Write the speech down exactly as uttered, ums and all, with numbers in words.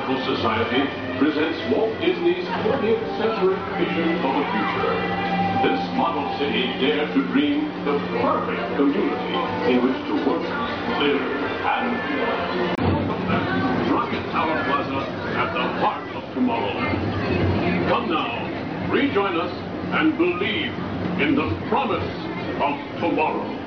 Historical Society presents Walt Disney's twentieth century vision of the future. This model city dared to dream the perfect community in which to work, live, and play. Rocket Tower Plaza at the heart of Tomorrowland. Come now, rejoin us and believe in the promise of tomorrow.